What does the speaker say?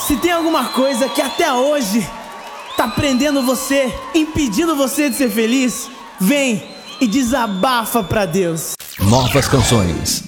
Se tem alguma coisa que até hoje tá prendendo você, impedindo você de ser feliz, vem e desabafa pra Deus. Novas canções.